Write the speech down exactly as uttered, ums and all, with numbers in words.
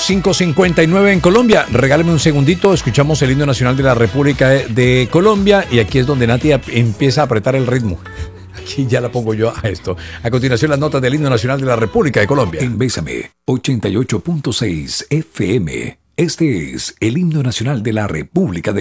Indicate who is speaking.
Speaker 1: cinco cincuenta y nueve en Colombia. Regáleme un segundito, escuchamos el himno nacional de la República de Colombia y aquí es donde Nati empieza a apretar el ritmo. Aquí ya la pongo yo a esto. A continuación, las notas del himno nacional de la República de Colombia.
Speaker 2: En Bésame, ochenta y ocho punto seis F M. Este es el himno nacional de la República de